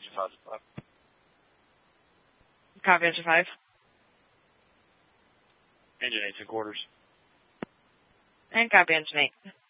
Engine 5. Copy, Engine 5. Engine 8 2/4. And copy, Engine 8.